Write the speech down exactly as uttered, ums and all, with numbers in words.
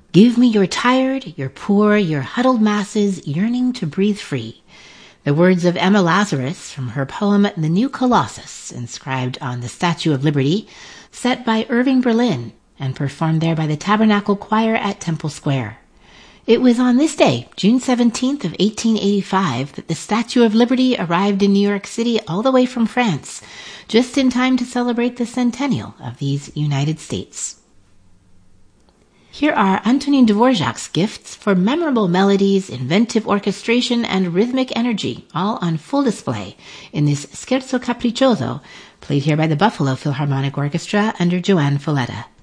Give me your tired, your poor, your huddled masses yearning to breathe free. The words of Emma Lazarus from her poem The New Colossus, inscribed on the Statue of Liberty, set by Irving Berlin and performed there by the Tabernacle Choir at Temple Square. It was on this day, June seventeenth of eighteen eighty-five, that the Statue of Liberty arrived in New York City all the way from France, just in time to celebrate the centennial of these United States. Here are Antonin Dvorak's gifts for memorable melodies, inventive orchestration, and rhythmic energy, all on full display in this Scherzo Capriccioso, played here by the Buffalo Philharmonic Orchestra under Joanne Folletta.